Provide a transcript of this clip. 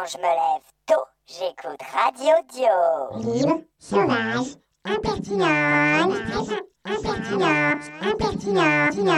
je me lève tôt, j'écoute Radio Dio. Libre, sauvage, impertinent, impertinent, impertinent.